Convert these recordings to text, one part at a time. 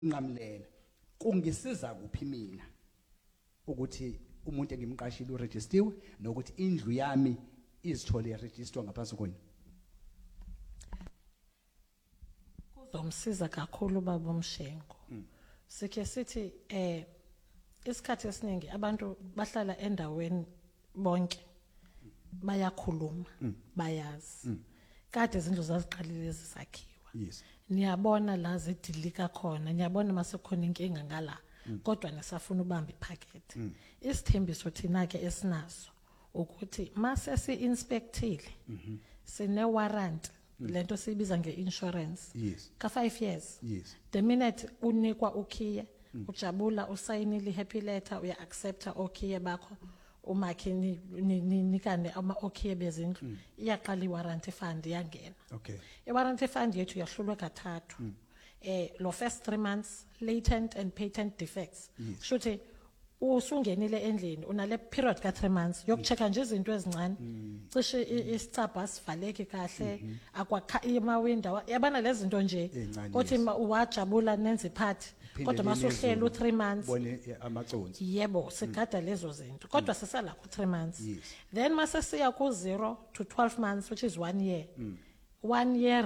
nqamlela kungisiza kuphi mina ukuthi umuntu engimqashile uregistiwe nokuthi indlu yami izithole register ngaphansi kwenu. Kuzomsiza kakhulu baba Mshengo. Sikhe sithi isikhathi esiningi abantu bahlala endaweni bonke bayakhuluma bayazi kade izindlu zaziqalile ezisakhiwa. Yes. Niyabona la zidilika khona, niyabona masekhona inkinga ngala kodwa nesafuna ubamba iphakethe. Isithembiso thina ke esinaso ukuthi mase si-inspectile sine warrant lento siyibiza nge-insurance ka 5 years. Yes. The minute unikwa ukhiye ujabula usayinile happy letter uya accepta okhiye bakho umakhe nikane ama okhiye bezindlu iyaqala iwarranty fund yangena. Okay. Iwarranty fund yethu yahlulwe kathathu. Lo first 3 months latent and patent defects. Shothi usungenile endlini unale period ka 3 months yokuchecka nje izinto ezincane cishe isicabha sivaleke kahle akwakha ima window yabana lezi zinto nje othi uwajabula nenze iphathi kodwa masuhlela u3 months bone amaconsi. Yebo sigada lezo zinto kodwa sisala ku 3 months. Then mase siya ku 0 to 12 months which is 1 year. 1 year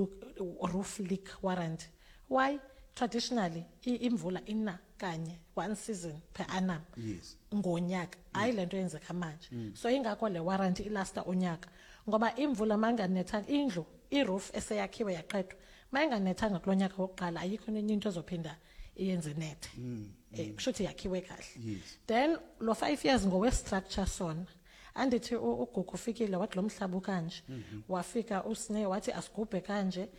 roof leak warranty. Why? Traditionally imvula ina kanye 1 season per annum. Yes. Ngonyaka hayi lento yenzeka manje. So ingakho le warranty ilasta onyaka ngoba imvula manganethanga indlu iroof eseyakhiwe yaqedwa manganethanga kulonyaka wokuqala ayikho nenye into ezophinda iyenze nethe. Kushuthi yakhiwe kahle. Then lo 5 years ngowe structure sona andithi ugugu ufikile wathi lo mhlaba kanje wafika usine wathi asigubhe kanje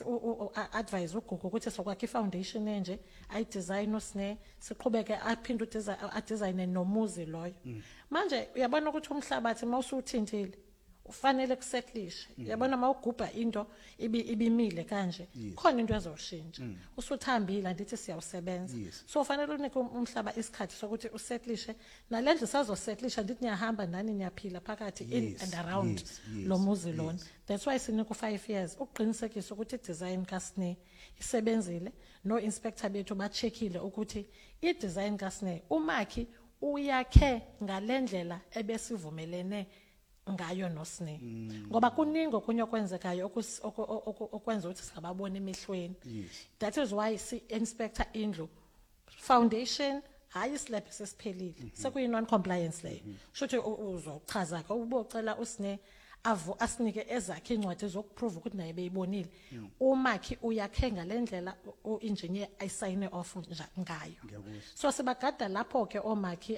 advise ugugu ukuthi sokwakha ifoundation enje ayi design usine siqhubeke aphinda udesign nomuzi loyo. Manje uyabona ukuthi umhlabathi mawusuthintile ufanele kusettlishe. Uyabona mawugubha into ibimile kanje khona into ezoshintsha usuthambile andithi siyawusebenza. So ufanele unike umhlaba isikhathi sokuthi usettlishe nalendlu sazosettlisha ndithi niyahamba nani niyaphila phakathi in and around lo muzi lona. That's why sinika 5 years ukuqinisekisa ukuthi idesign kaSne isebenzile no inspector bethu bacheckile ukuthi idesign kaSne umakhi uyakhe ngalendlela ebesivumelene ngayo noSne ngoba kuningi okunye okwenzekayo okwenza ukuthi singababona emehlweni. That is why si inspector indlu foundation hayi slab sesiphelile sekuyi non compliance leyo shothi uzochaza ke ubocela uSne asinike ezakhe incwadi zokuprove ukuthi naye beyibonile umakhi uyakhe ngalendlela uengineer ayisayine off ngayo. So sibagada lapho ke omakhi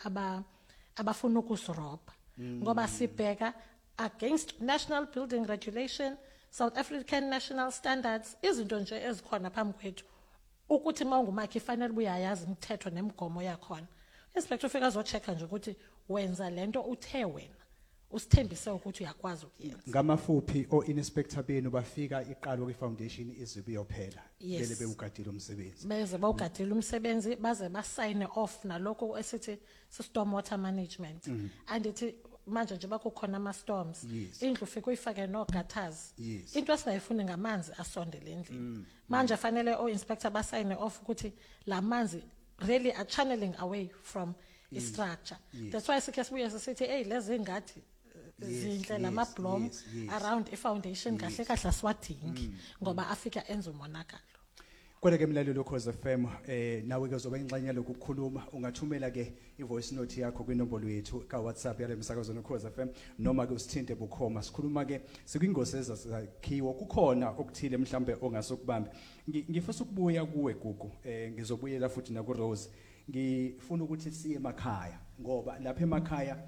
abafuna ukusiroba ngoba sibheka against national building regulation, South African national standards, izinto nje ezikhona phambi kwethu ukuthi mawungumakhi fanele uyayazi imithetho nemigomo yakhona. Inspector ufika azochecka nje ukuthi wenza lento uthe wena usithembise ukuthi uyakwazi ukuyenza. Ngamafuphi inspector benu bafika iqalo kwifoundation izibe yophela bele bewugadile umsebenzi. Beze bawugadile umsebenzi baze basayine off nalokho esithi storm water management. Andithi manje nje bakukhona ama storms indlu ufike uyifake no gutters into esingayifuni ngamanzi asondele endlini. Manje fanele inspector basayine off ukuthi lamanzi really are channeling away from the structure. That's why sikhe sibuye sithi hey lezi ingathi zinhle lama blom around ifoundation kahle kahle aswadingi ngoba afika enza umonakalo. Kodwa ke mlalelo Khoza FM nawe ke uzoba ingxenye lokukhuluma ungathumela ke ivoice note yakho kwinombolo yethu ka WhatsApp yale msakazo noKhoza FM noma ke usithinte bukhoma sikhuluma ke sikwingozi ezakhiwa kukhona okuthile mhlambe ongasokubambe. Ngifisa ukubuya kuwe Gugu ngizobuyela futhi na ku Rose. Ngifuna ukuthi siye emakhaya ngoba lapha emakhaya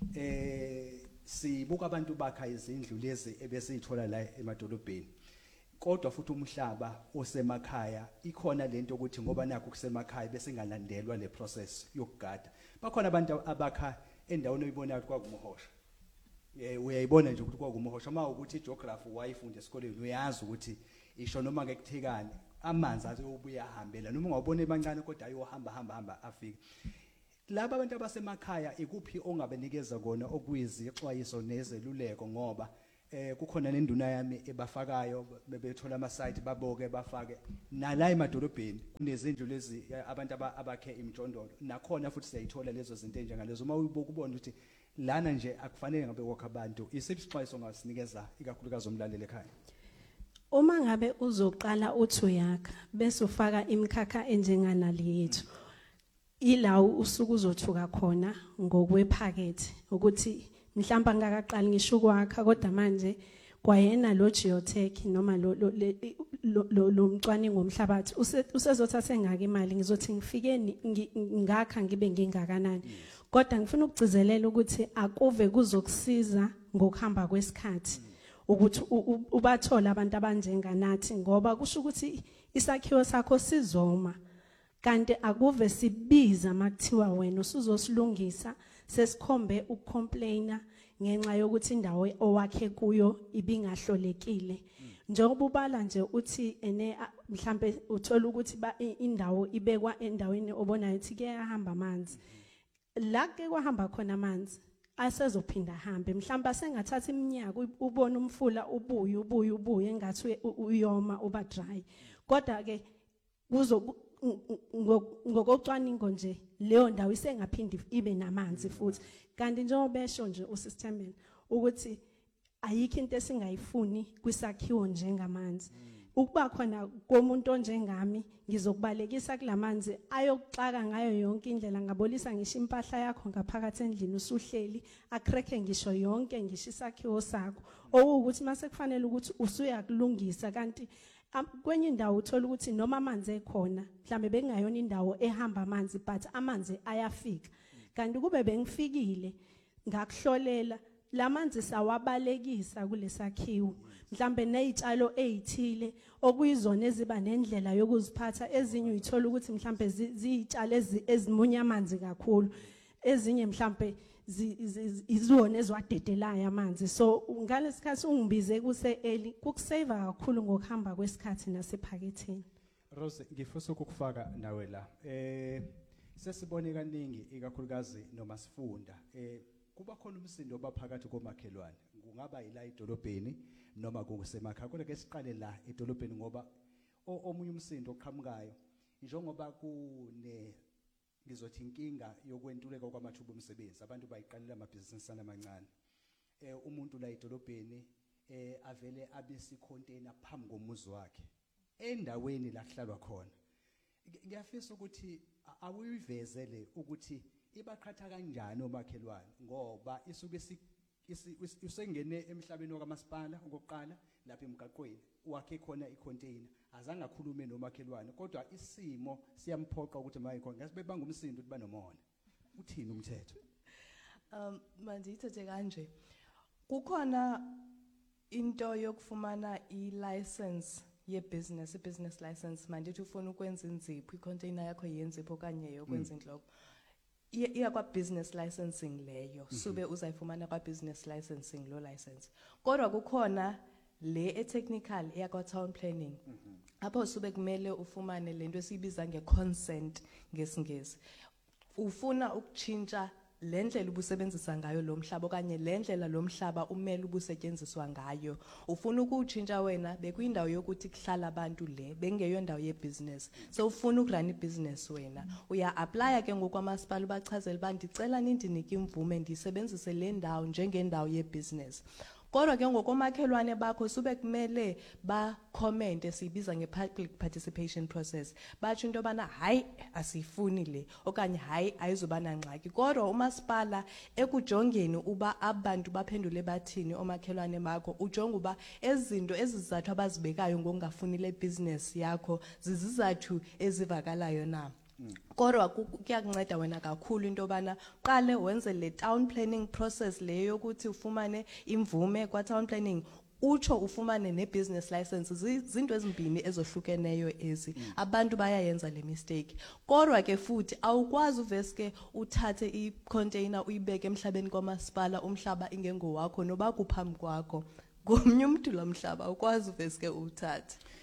sibuka abantu bakha izindlu lezi ebesizithola la emadolobheni. Kodwa futhi umhlaba osemakhaya ikhona lento ukuthi ngoba nakho kusemakhaya bese ngalandelwa le process yokugada. Bakhona abantu abakha endaweni oyibonayo kwakumuhosha. Uyayibona nje ukuthi kwakumuhosha uma ukuthi geography wayifunda esikoleni uyazi ukuthi isho noma ngekuthekani amanzi azobuya ahambela noma ungabona emancane kodwa ayohamba afike. Laba abantu abasemakhaya ikuphi ongabenikeza kona okuyizixwayiso nezeluleko ngoba kukhona nenduna yami ebafakayo bebethola ama site baboke bafake nala emadolobheni kunezindlu lezi abantu abakhe imjondolo nakhona futhi siyayithola lezo zinto njengalezo uma ubona ukuthi lana nje akufanele ngabe kwakho abantu isiphi isixwayiso ongasinikeza ikakhulukazi umlaleli ekhaya. Uma ngabe uzoqala uthi uyakha bese ufaka imikhakha enjenganale yethu ilawo usuku uzothuka khona ngokwephakethe ukuthi mhlamba ngakaqali ngisho ukwakha kodwa manje kwayena lo geotech noma lo mcwaningo omhlabathi usezothatha engaka imali ngizothi ngifike ngakha ngibe ngingakanani kodwa ngifuna ukugcizelela ukuthi akuve kuzokusiza ngokuhamba kwesikhathi ukuthi ubathola abantu abanjenganathi ngoba kusho ukuthi isakhiwo sakho sizoma kanti akuve sibiza makuthiwa wena usuzosilungisa sesikhombe ukucomplaina ngenxa yokuthi indawo owakhe kuyo ibingahlolekile njengoba ubala nje uthi mhlambe uthola ukuthi indawo ibekwa endaweni obonayo ukuthi kuyahamba amanzi la ke kwahamba khona amanzi asezophinda ahambe mhlamba sengathatha iminyaka ubona umfula ubuye engathi uyoma uba dry kodwa ke kuzo ngokocwaningo nje leyo ndawo isengaphindi ibe namanzi futhi kanti njengoba besho nje usystemeni ukuthi ayikho into esingayifuni kwisakhiwo njengamanzi ukuba khona komuntu onjengami ngizokubalekisa kulamanzi ayokuxaka ngayo yonke indlela ngabolisa ngisho impahla yakho ngaphakathi endlini usuhleli akreke ngisho yonke ngisho isakhiwo sakho okuthi mase kufanele ukuthi usuyakulungisa kanti kwenye indawo uthola ukuthi noma amanzi ekhona mhlambe bekungayona indawo ehamba amanzi but amanzi ayafika kanti kube bengifikile ngakuhlolela lamanzi sawabalekisa kulesakhiwo mhlambe nezitshalo ezithile okuyizona eziba nendlela yokuziphatha ezinye uyithola ukuthi mhlambe ziyitshalo ezimunya amanzi kakhulu ezinye mhlambe izona ezwadedelayo amanzi so ngalesikhathi ungibize kuse early kukusave kakhulu ngokuhamba kwesikhathi nasephaketheni. Rose ngifisa ukufaka nawe la sesibone kaningi ikakhulukazi noma sifunda kuba khona umsindo obaphakathi komakhelwane kungaba ila edolobheni noma kusemakhaya kodwa ke siqale la edolobheni ngoba omunye umsindo oqhamukayo njengoba ngizothi inkinga yokwentuleka kwamathuba omsebenzi abantu bayiqalela amabhizinisi amancane umuntu la edolobheni avele abese container phambi komuzi wakhe endaweni la kuhlalwa khona ngiyafisa ukuthi awuyivezele ukuthi ibaqhatha kanjani omakhelwane ngoba isuke usengene emhlabeni wakamasipala okokuqala lapha emgaqweni wakhe khona icontainer azange akhulume nomakhelwane kodwa isimo siyamphoqa ukuthi mayikhona ngasibe bangumsindo ukuthi banomona uthini umthetho manje ithethe kanje kukhona into yokufumana i-license ye-business i-business license manje uthi ufuna ukwenza inzipho i-container yakho yenzipho okanye yokwenza inhloko iya kwa business licensing leyo sube uzayifumana kwa business licensing lo license kodwa kukhona le technical eya kwa town planning apho sube kumele ufumane lento esibiza ngeconsent ngesingesi ufuna ukuchintsha lendlela ubusebenzisa ngayo lo mhlaba okanye lendlela lo mhlaba umele ubusetshenziswa ngayo ufuna ukuchintsha wena bekuyindawo yokuthi kuhlala abantu le bengeyo indawo yebusiness so ufuna ukurun ibusiness wena uya apply ke ngokwamasipala ubachazela ba ndicela nindinike imvume ndisebenzise le ndawo njengendawo yebusiness kodwa ke ngokomakhelwane bakho sube kumele ba comment esibiza ngepublic participation process bathi into bana hayi asifuni le okanye hayi ayizobana ngxaki kodwa umasipala ekujongeni uba abantu baphendule bathini omakhelwane bakho ujonga uba ezinto ezizathu abazibekayo ngokungafuni le business yakho zizizathu ezivakalayo na kodwa kuyakunceda wena kakhulu into bana qale wenze le town planning process leyo yokuthi ufumane imvume kwa town planning utsho ufumane ne-business license zinto ezimbini ezohlukeneyo ezi abantu bayayenza le mistake kodwa ke futhi awukwazi uveske uthathe i-container uyibeke emhlabeni kwamasipala umhlaba ingengowakho noba kuphambi kwakho ngomnye umntu lo mhlaba awukwazi uveske uthathe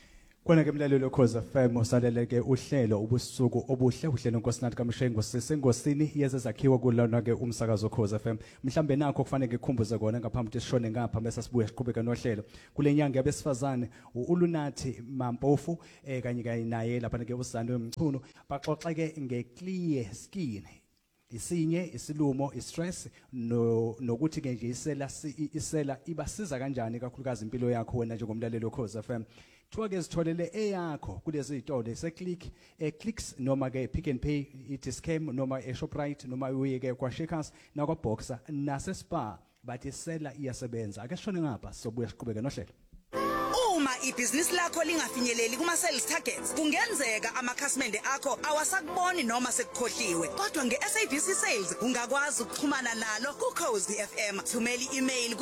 Kona ke mlalelo Khoza FM usaleleke uhlelo ubusuku obuhle uhlelo nkosinathi kaMshengo sisengosini yezezakhiwo kulona ke umsakazo Khoza FM mhlambe nakho kufanele kukhumbuze kona ngaphambi ukuthi sishone ngapha bese sibuye siqhubeka nohlelo kulenyanga yabesifazane uLunathi Mampofu kanye naye lapha ke uSandwe Mchunu baxoxeke ngeclear skin isinye isilumo istress nokuthi ke nje isela ibasiza kanjani kakhulukazi impilo yakho wena njengomlaleli Khoza FM Thuke sitholele eyakho kulezi izitolo seclick clicks noma ke Pick n Pay iDiscam noma eShoprite noma uye ke kwaShakers nakwa Boxer nase Spar bathi sela iyasebenza ake sishone ngapha sobuye siqhubeke nohlelo Uma ibhizinisi lakho lingafinyeleli kuma sales targets kungenzeka amakhasimende akho awasakuboni noma sekukhohliwe kodwa ngeSABC Sales ungakwazi ukuxhumana nalo kuCozi FM thumela i-email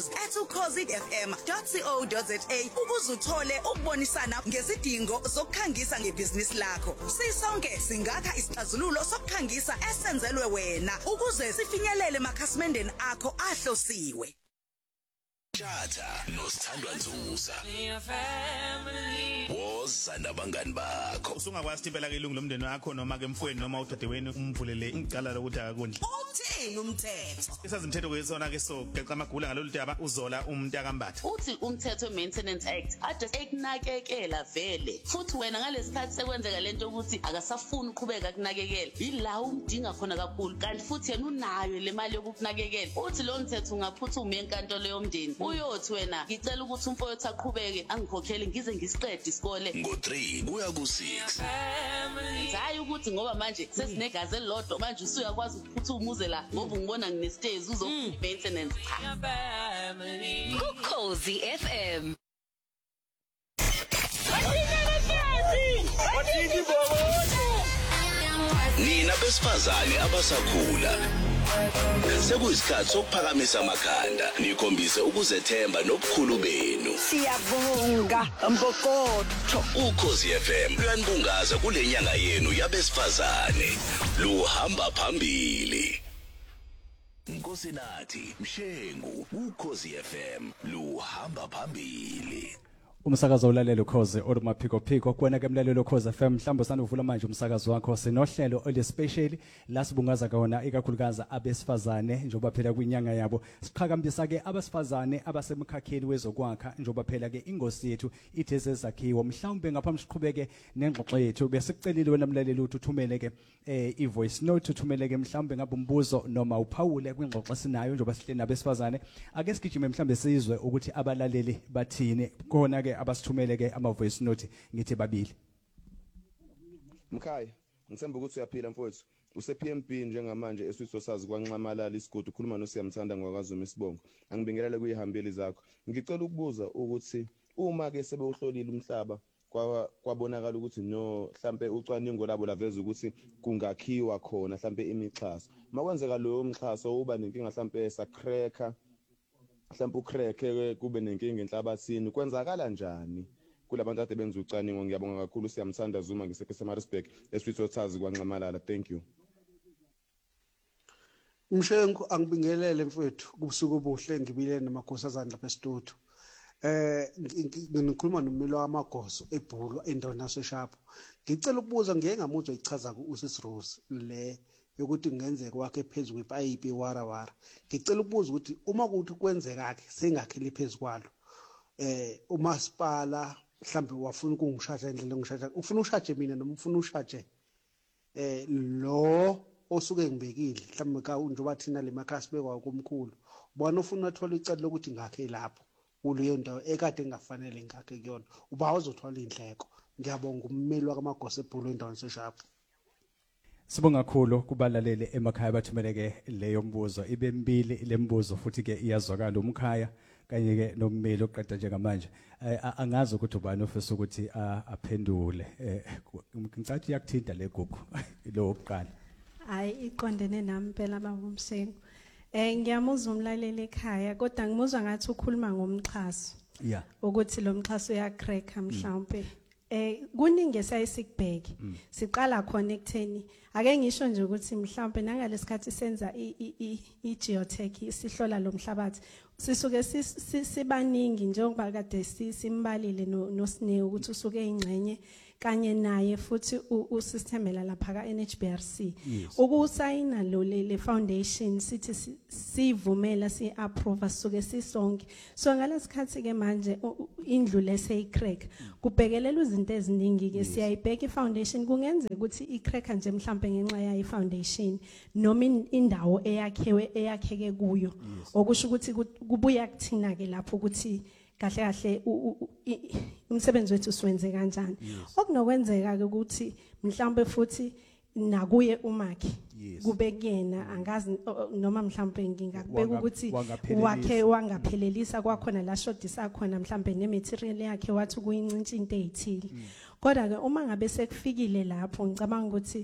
kusales@cozifm.co.za ukuze uthole ukubonisana ngezidingo zokukhangisa ngebhizinisi lakho sisonke singakha isixazululo sokukhangisa esenzelwe wena ukuze sifinyelele emakhasimendeni akho ahlosiwe Tjata nosithandwa Nzuza wozana bangani bakho usungakwazi impela ke ilungu lomndeni wakho noma ke mfweni noma udadewenu umvulele icala lokuthi akakondli uthini umthetho isazimthetho kwesona ke so geqa amagula ngalolu daba uzola umuntu akambatha uthi umthetho maintenance act ade ekunakekela vele futhi wena ngalesikhathi sekwenzeka lento ukuthi akasafuni uqhubeka kunakekela ila umdinga khona kakhulu kanti futhi yena unayo le mali yokunakekela uthi lo mthetho ungaphuthuma enkantolo yomndeni uyothi wena ngicela ukuthi umfowethu aqhubeke angikhokhele ngize ngisiqede isikole ngo3 kuya ku6 hayi ukuthi ngoba manje sesinegazi elilodwa manje usuyakwazi ukuphuthuma umuze la ngoba ngibona nginestezi uzofuna maintenance kuCozi FM Nina besifazane abasakhula sekuyisikhathi sokuphakamisa amakhanda nikhombise ukuzethemba nobukhulu benu siyabonga mbokotho uCozi FM uyanibungaza kulenyanga yenu yabesifazane luhamba phambili Nkosinathi Mshengu uCozi FM luhamba phambili Umsakazo ulalelo Khoze olumaphiko phiko kwena ke mlalelo Khoze FM mhlawumbe sanuvula manje umsakazo wakho sinohlelo olespecial la sibungaza kona ikakhulukazi abesifazane njoba phela kwinyanga yabo siqhakambisa ke abesifazane abasemkhakheni wezokwakha njoba phela ke ingosi yethu itheze zakhiwo mhlawumbe ngaphambi siqhubeke nengxoxo yethu bese kucelile wena mlaleli uthi uthumele ke ivoice note uthumele ke mhlawumbe ngabe umbuzo noma uphawule kwingxoxo sinayo njoba sihleli nabesifazane ake sigijime mhlawumbe sizwe ukuthi abalaleli bathini kona ke abasithumele ke ama voice note ngithi babili Mkhaya ngithemba ukuthi uyaphila mfowethu use-PMB njengamanje eswitho sazi kwanxamalala isigodi ukhuluma noSiyamthanda ngwakazuma isibongo angibingelele kuyihambeli zakho ngicela ukubuza ukuthi uma ke sebewuhlolile umhlaba kwabonakala ukuthi no mhlambe ucwaningo labo laveza ukuthi kungakhiwa khona mhlambe imixhaso makwenzeka loyo mxhaso uba nenkinga mhlambe esacracker mhlambe ucracker kube nenkinga enhlabathini kwenzakala njani kulabantu ade benza ucwaningo ngiyabonga kakhulu Siyamthanda Zuma ngisekhe eMaritzburg eswitho sazi kwanxamalala thank you Mshengu angibingelele mfowethu kubusuku obuhle ngibile namakhosazana lapha estudio ngikhuluma nomilo wamagoso eBhulu endaweni yaseSharp ngicela ukubuza ngeke ngamuzwa ichaza kuSis Rose le yokuthi ngenzeke kwakhe phezulu kwepipe warawara ngicela ukubuza ukuthi uma kuthi kwenzeka ke sengakhele phezulu kwalo umasipala mhlambe wafuna ukungishaja indlela ngishaja ufuna ushaje mina noma ufuna ushaje lo osuke ngibekile mhlambe ka njoba thina lemakhasi bekwa komkhulu ubona ufuna uthola icala lokuthi ngakhe lapho kuleyo ndawo ekade engafanele ngakhe kuyona uba uzothola indleko ngiyabonga ummeli wakamagoso eBhulu endaweni yaseSharp Sibonga kakhulu kubalaleli emakhaya bathumeleke leyo mbuzo ibe mbili lembuzo futhi ke iyazwakala umkhaya kanye ke nommeli oqeda njengamanje angazi ukuthi ubani ofisa ukuthi aphendule ngicathi yakuthinta legugu lo oqala hayi iqondene nami phela babumsengu ngiyamuzwa umlaleli ekhaya kodwa ngimuzwa ngathi ukhuluma ngomxhaso yeah ukuthi lo mxhaso uyacracker mhlawumbe kuningi esayisikubheke siqala khona ekutheni ake ngisho nje ukuthi mhlawumbe nangalesikhathi senza i-geotech sihlola lo mhlabathi sisuke sibaningi njengoba kade simbalile noSine ukuthi usuke ingcenye kanye naye futhi usystemela lapha ka NHBRC ukusayina lo le foundation sithi sivumela siapprove suke sisonke so ngalesikhathi ke manje indlu leseyicrack kubhekelela izinto eziningi ke siyayibheka ifoundation kungenzeka ukuthi icrack nje mhlambe ngenxa yayo ifoundation noma indawo eyakheke kuyo okusho ukuthi kubuya kuthina ke lapho ukuthi kahle kahle umsebenzi wethu siwenze kanjani okunokwenzeka ke ukuthi mhlambe futhi nakuye umakhi kube kuyena angazi noma mhlambe ngingakubeka ukuthi wakhe wangaphelelisa kwakhona la shodisa khona mhlambe nematerial yakhe wathi kuyincintsha into ezithile kodwa ke uma ngabe sekufikile lapho ngicabanga ukuthi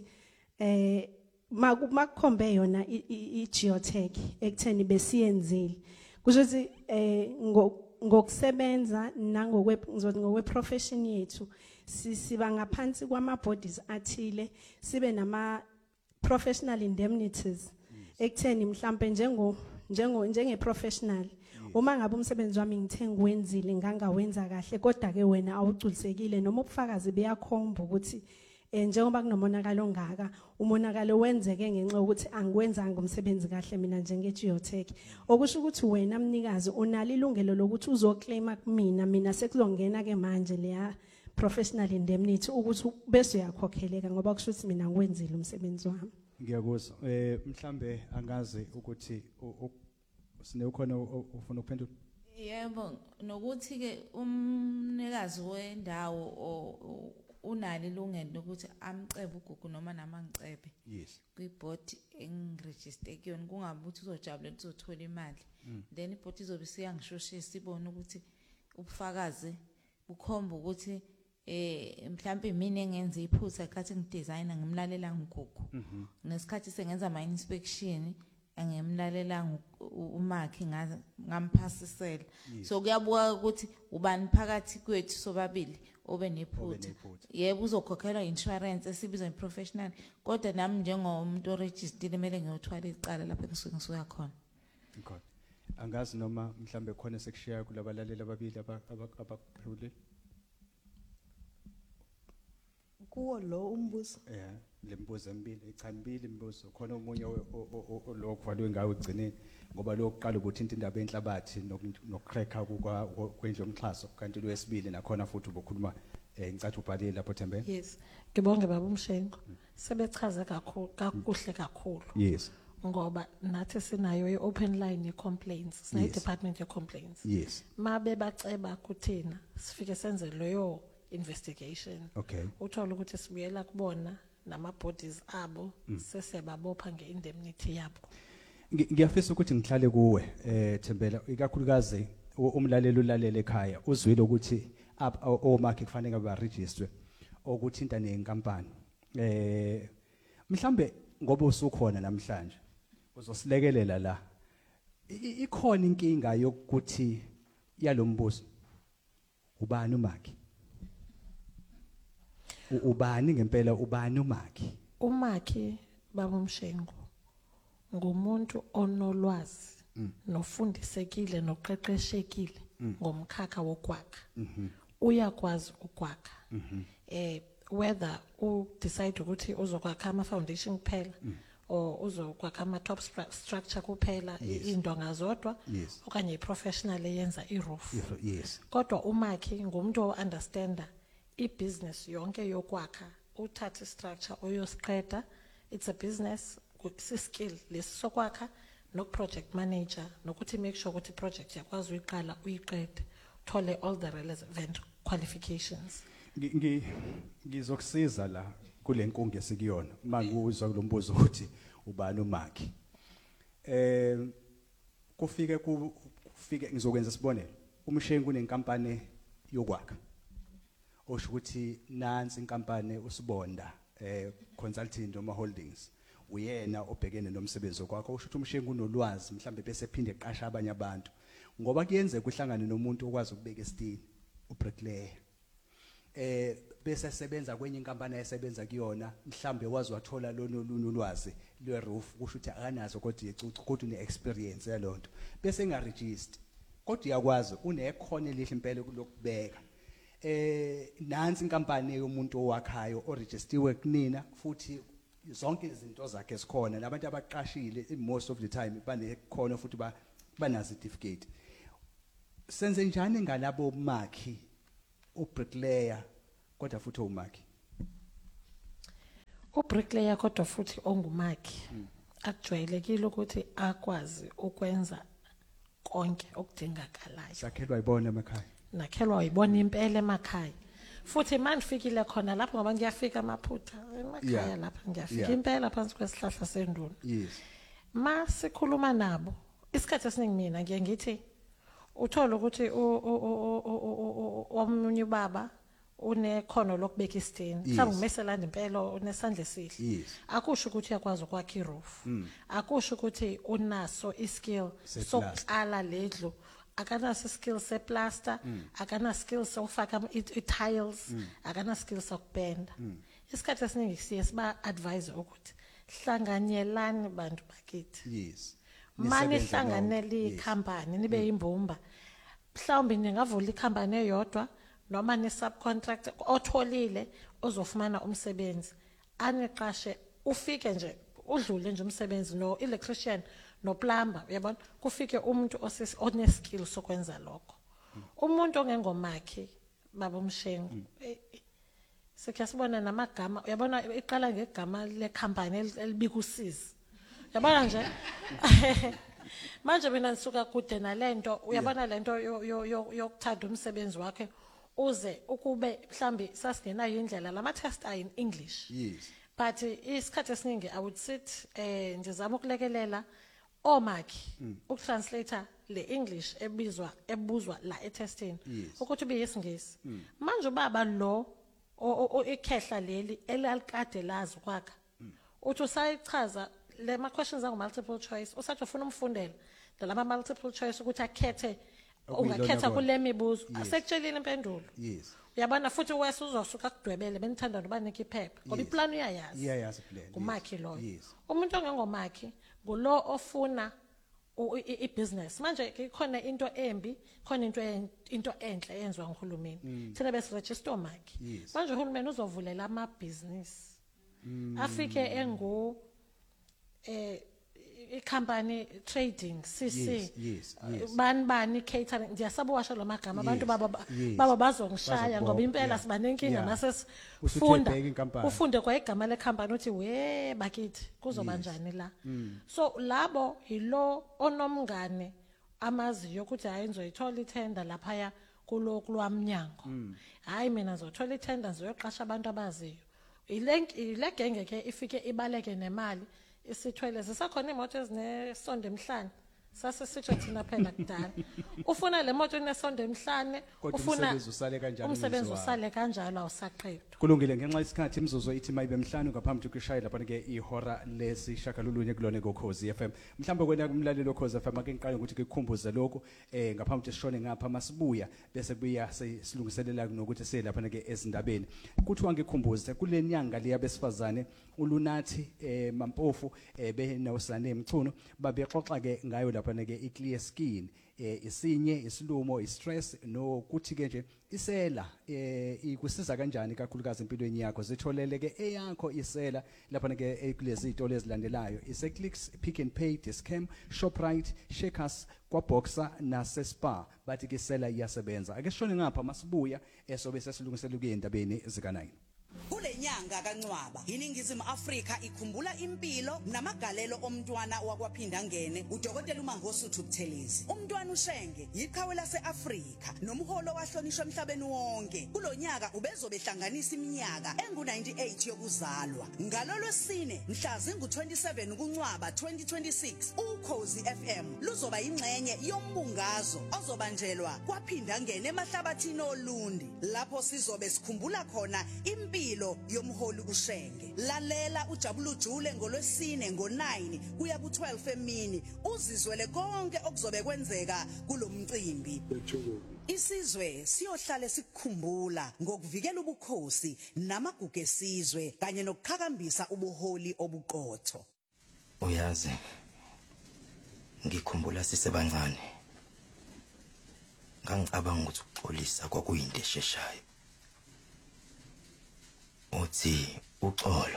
makukhombe yona i-geotech ekutheni besiyenzile kusho ukuthi ngokusebenza ngokwe profession yethu siba ngaphansi kwama bodies athile sibe nama professional indemnities ekutheni mhlambe njenge professional uma ngabe umsebenzi wami ngithe ngiwenzile ngangawenza kahle kodwa ke wena awuculisekile noma ubufakazi beyakhomba ukuthi njengoba kunomonakalo ongaka umonakalo wenzeke ngenxa ukuthi angiwenzanga umsebenzi kahle mina njenge-geotech okusho ukuthi wena mnikazi unalo ilungelo lokuthi uzoclaima mina sekuzongena ke manje leya professional indemnity ukuthi bese uyakhokheleka ngoba kusho ukuthi mina ngiwenzile umsebenzi wami. Ngiyakuzwa mhlambe angazi ukuthi sine ukhona ufuna ukuphendula. Yebo nokuthi ke umnikazi wendawo unali ilungelo lokuthi amcebe ugugu noma nama ngicebe kwiboard engiregister kuyona kungabe ukuthi uzojabulela uzothola imali then iboard izobe siyangishoshisa ibone ukuthi ubufakazi bukhomba ukuthi mhlambe mina engenza iphutha ekhathi ngidesigner ngimlalela ngigugu nesikhathi sengenza ama inspection angimlalela umakhi ngamphasisela so kuyabuka ukuthi ubani phakathi kwethu sobabili obe nephutha yebo uzokhokhelwa insurance esibiza professional kodwa nami njengomuntu oregistered kumele ngiyothwala icala lapho engisuke ngisuka khona. Okay. Angazi noma mhlambe khona sekushaya kulabalaleli ababili abaphulile. Kuwo lo umbuzo. Lembuzo emibili ichanibili imbuzo khona umunye lokuvaliwe ngawo ugcineni ngoba lokuqala ubuthinta indaba enhlabathi nokcracker kwendlu yomxhaso kanti lwesibili nakhona futhi ubukhuluma ngicathu ubhalile lapho Thembele. Yes. Ngibonge baba uMshengo. Sebechaza kakuhle kakhulu. Yes. Ngoba nathi sinayo i-open line ye-complaints sinayo department ye-complaints. Yes. Mabe baceba kuthina sifike senze leyo investigation. Okay. Uthola ukuthi sibuyela kubona nama bodies abo sesebabopha ngeindemnity yabo. Ngiyafisa ukuthi ngihlale kuwe Thembela ikakhulukazi umlaleli ulalele ekhaya uzwile ukuthi omakhe kufanele ba register okuthinta nenkampani mhlambe ngoba usukhona namhlanje uzosilekelela la ikhona inkinga yokuthi yalombuzo ubani umakhe ubani ngempela ubani umakhe umakhe baba uMshengo ngumuntu onolwazi nofundisekile noqeqeshekile ngomkhakha wokwakha uyakwazi ukwakha whether u decide ukuthi uzokwakha ama foundation kuphela or uzokwakha ama top structure kuphela indonga zodwa okanye iprofessional eyenza iroof kodwa umakhe ngumuntu ounderstanda ibusiness yonke yokwakha uthatha istructure oyosiqeda it's a business skill lesokwakha no project manager nokuthi make sure ukuthi project yakwazi uyiqala uyiqede thole all the relevant qualifications. Ngizokusiza la kule nkonge esikuyona manguzwa kulombuzo ukuthi ubani umakhi kufike ngizokwenza sibonelo uMshengu unenkampani yokwakha osho ukuthi nansi inkampani usibonda consulting noma holdings uyena obhekene nomsebenzi wakho usho ukuthi uMshengu unolwazi mhlambe bese phinde eqasha abanye abantu ngoba kuyenzeka uhlangane nomuntu okwazi ukubeka isteel ubricklayer bese sebenza kwenye inkampani ayesebenza kuyona mhlambe wazi wathola lolwazi le roof kusho ukuthi akanazo kodwa icucu kodwa une experience yalonto bese engaregister kodwa uyakwazi unekhono elihle impela lokubeka nansi inkampani yomuntu owakhayo oregistiwe kunina futhi zonke izinto zakhe sikhona nabantu abaqashile most of the time banekhono futhi banazo certificate senze njani ngalabo makhi ubricklayer kodwa futhi umakhi ubricklayer kodwa futhi ongumakhi akujwayelekile ukuthi akwazi ukwenza konke okudingakalayo sakhelwa ibona emakhaya nakhelwa uyibona impela emakhaya futhi mandifikile khona lapho ngoba ngiyafika amaphutha emakhaya lapha ngiyafika impela phansi kwesihlahla senduna yes masikhuluma nabo isikhathi esiningi mina ngiye ngithi uthola ukuthi omunye baba unekhono lokubeka isitini mhlawumbe umeselanda impela unesandla esihle akusho ukuthi uyakwazi ukwakha iroof akusho ukuthi unaso iskill sokuqala ledlu akanaso skill seplaster akana skill sokufaka i-tiles akana skill sokupenda isikhathi esiningi siye siba advise ukuthi hlanganyelani bantu bakithi yes manje hlanganele ikhampani nibe imbumba mhlawumbe ningavula ikhampani eyodwa noma ne subcontract otholile ozofumana umsebenzi aniqashe ufike nje udlule nje umsebenzi no electrician no plumber uyabona kufike umuntu one skill sokwenza lokho umuntu ongengomakhi baba umshengu sekhasibona namagama uyabona iqala ngegama le company elibika usizi uyabona nje manje mina nisuka kude nalento uyabona lento yokuthanda umsebenzi wakhe uze ukube mhlambi sasingenayo indlela lama test are in English yes but isikhathi esiningi I would sit ndizama ukulekelela omakhi ukutranslator le English ebuzwa la etesting ukuthi ube yesingisi manje ubaba lo ikhehla leli elalikade lazi kwakha uthi usayichaza le ma questions angu multiple choice usathi ufuna umfundela lama multiple choice ukuthi akhethe ungakhetha kule mibuzo asekutshelile impendulo yes uyabona futhi wese uzosuka kudwebele benithanda noba nikiphepha ngoba iplan uyayazi iyayazi plan umakhi loyo umuntu ongengomakhi ngulo ofuna i-business manje ikhona into embi khona into enhle yenziwa nguhulumeni thina bese register omakhi manje uhulumeni uzovulela ama business afike engu i-company trading CC bani catering ndiyasaba washo lo magama abantu baba bazongishaya ngoba impela siba nenkinga nasesifunda ufunde kwa igama le company uthi we bakithi kuzoba njani la so labo yilo onomngane amaziyo ukuthi hayi ngizoyithola itender lapha kulwamnyango hayi mina ngizothola itender ngizoyoqasha abantu abaziyo ile genge ke ifike ibaleke nemali isithwele sisakhona imoto ezinesonde emhlane sasisitsho thina phela kudala ufuna le moto enesonde emhlane ufuna umsebenzi usale kanjalo awusaqedwa kulungile ngenxa isikhathi imzuzu ithi mayibe emhlanu ngaphambi kokushaya lapha ke ihora lesishakalolunye kulona koKhozi FM mhlawumbe kwena kumlalelo koKhozi FM ake ngiqale ukuthi ngikukhumbuze lokho ngaphambi sishone ngapha masibuya bese kubuya silungiselela nokuthi selapha ke ezindabeni kuthiwa ngikhumbuze kule nyanga liya besifazane uLunathi Mampofu benosane emchuno babexoxa ke ngayo lapha ke i-clear skin isinye isilumo istress nokuthi ke nje isela ikusiza kanjani kakhulukazi empilweni yakho zitholele ke eyakho isela lapha ke kulezi izitolo ezilandelayo iseClicks Pick n Pay Discam Shoprite Shakers kwaBoxer naseSpa bathi ke isela iyasebenza ake sishone ngapha masibuya esobe sesilungisela ukuyendabeni zika9 Kulenyanga kaNcwaba iningizimu Afrika ikhumbula impilo namagalelo omntwana wakwaphinda ngene uDokotela uMangosuthu Buthelezi umntwana uShenge yiqhawe laseAfrika nomholo wahlonishwa emhlabeni wonke kulonyaka ubezobehlanganisa iminyaka engu98 yokuzalwa ngalolwesine mhla zingu27 kuNcwaba 2026 uKhozi FM luzoba ingxenye yombungazo ozobanjelwa kwaphinda ngene emahlabathini olundi lapho sizobe sikhumbula khona impilo yomholi uShenge lalela uJabulu Jule ngolwesine ngo9 kuya ku12 emini uzizwele konke okuzobe kwenzeka kulomcimbi Isizwe siyohlale sikukhumbula ngokuvikela ubukhosi namagugu esizwe kanye nokukhakambisa ubuholi obuqotho. Uyazi ngikhumbula sisebancane ngangicabanga ukuthi ukuxolisa kwakuyinto esheshayo. Uthi uxolo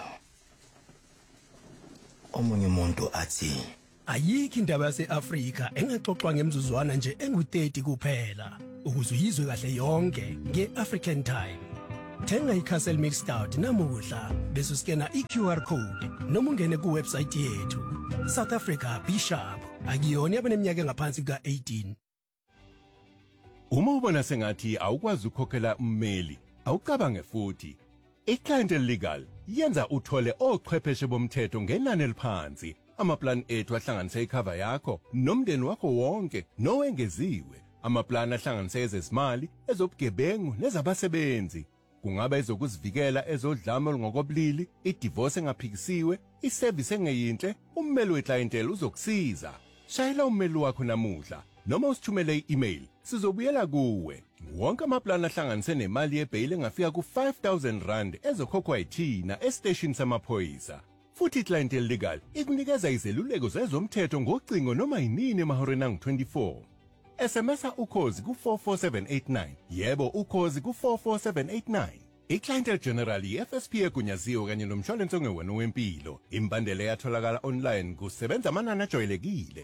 omunye umuntu athi ayikho indaba yaseAfrika engaxoxwa ngemzuzwana nje engu30 kuphela ukuze uyizwe kahle yonke ngeAfrican Time. Thenga iCastle Mixed Stout namuhla bese uskena iQR code noma ungene kuwebsite yethu. South Africa Bishop akuyona yabaneminyaka engaphansi ka18. Uma ubona sengathi awukwazi ukukhokhela ummeli awucabange futhi. iClientele Legal yenza uthole ochwepheshe bomthetho ngenani eliphansi. Amaplan ethu ahlanganisa icover yakho nomndeni wakho wonke nowengeziwe. Amaplan ahlanganisa ezezimali, ezobugebengu nezabasebenzi. Kungaba ezokuzivikela ezodlame olungokobulili, idivorce engaphikisiwe, iservice engeyinhle, ummeli weclientele uzokusiza. Shayela ummeli wakho namuhla noma usithumele i-email sizobuyela kuwe. Wonke amaplan ahlanganise nemali yebail engafika ku5,000 rand ezokhokhwa yithina estation samaphoyisa. Futhi iClientele Legal ikunikeza izeluleko zezomthetho ngocingo noma yinini emahoreni angu-24. SMSa ukhozi ku44789. Yebo ukhozi ku44789. iClientele General yeFSP egunyaziwe kanye nomshwalense ongewona wempilo. Imbandela yatholakala online kusebenza amanani ajwayelekile.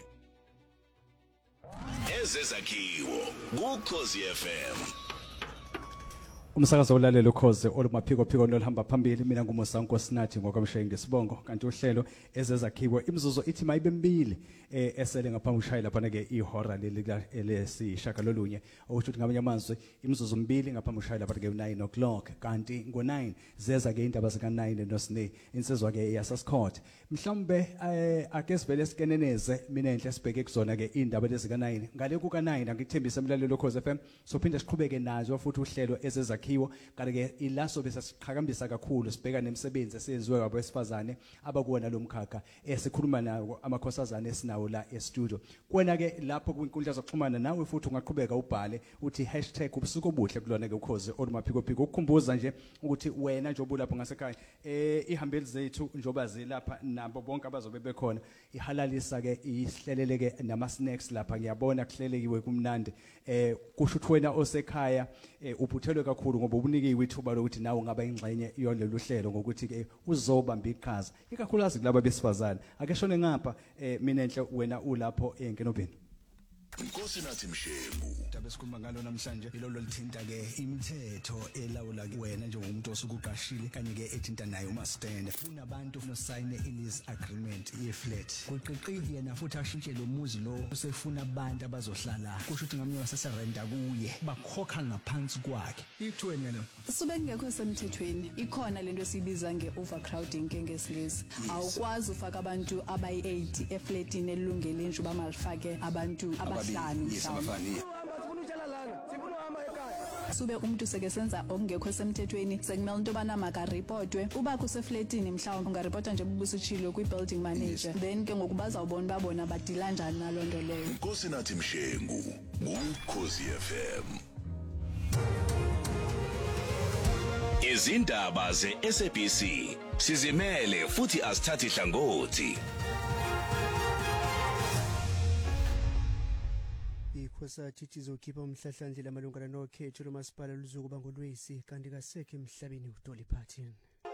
Ezezakhiwo kuKhosi FM. Umsakazo olalela ukhoze olumaphiko nolihamba phambili. Mina nguMusanko Sinathi ngokwamshayi ngesibongo kanti uhlelo ezezakhiwo imizuzu ithi mayibe mbili esele ngaphambi ushaya lapha ke ihora lesishagalolunye okusho ukuthi ngamanye amazwi imizuzu mbili ngaphambi ushaya lapha ke 9 o'clock kanti ngo9 zeza ke indaba zika 9 noSine insizwa ke yasaScourt mhlawumbe ake sivele sikeneneze mina enhle sibheke kuzona ke indaba lezika 9 ngale kuka 9 angikuthembisa emlalelo ukhoze FM sophinde siqhubeke nazo futhi uhlelo ezezakhiwo kanti ke ilaso bese siqhakambisa kakhulu sibheka nemisebenzi esenziwe abesifazane abakuona lomkhakha esikhuluma nawo amakhosazana esinawo la e-studio. Kwena ke lapho kwinkundla zokuxhumana nawe futhi ungaqhubeka ubhale uthi #ubusuku obuhle kulona ke ukhoze olumaphiko ukukhumbuza nje ukuthi wena nje obulapho ngasekhaya ihambeli zethu njoba zilapha nabo bonke abazobe bekhona ihalalisa ke ihleleleke nama snacks lapha ngiyabona kuhlelekiwe kumnandi kusho ukuthi wena osekhaya uphuthelwe kakhulu ngoba ubunikiwe ithuba lokuthi nawe ungaba ingxenye yololu hlelo ngokuthi ke uzobamba iqhaza ikakhulukazi kulabo besifazane ake shone ngapha mina enhle wena ulapho enkenobheni Nkosi nathi Mshembu Dabe sikhuluma ngalo namhlanje ilolo lithinta ke imithetho elawula wena njengomuntu osukuqashile kanye ke ethinta naye uma stand kunabantu nosign lease agreement ye-flat kuqiqi yena futhi ashintshe lo muzi lo usefuna abantu abazohlala kusho ukuthi ngamnye waseserenta kuye bakhokha ngaphansi kwakhe ithweni lo sube ngekho semthethweni ikhona lento esibiza ngeovercrowding ngesilisi awukwazi ufaka abantu abayi8 eflatini elungele nje bamalifake abantu abahlanu mhlawumbe sube umuntu seke senza okungekho semthethweni sekumele into bana maka reportwe uba kuseflatini mhlawumbe ungareporta nje bubusuchilo kwi-building manager then ke ngokubaza ubona babona badila njani nalondo leyo Nkosi nathi Mshengu kuKhosi FM. Izindaba ze-SABC sizimele futhi asithathi hlangothi. Ikhosathi izokhipha umhlahlandlela amalungana nokhetho lomasipala luzokuba ngoLwesi kanti kasekho emhlabeni uDolly Parton.